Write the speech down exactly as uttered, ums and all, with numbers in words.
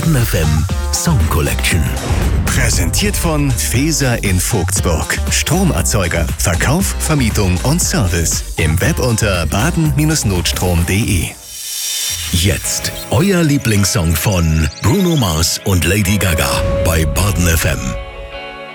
Baden F M Song Collection. Präsentiert von Feser in Vogtsburg. Stromerzeuger, Verkauf, Vermietung und Service. Im Web unter baden Notstrom punkt de. Jetzt euer Lieblingssong von Bruno Mars und Lady Gaga bei Baden F M.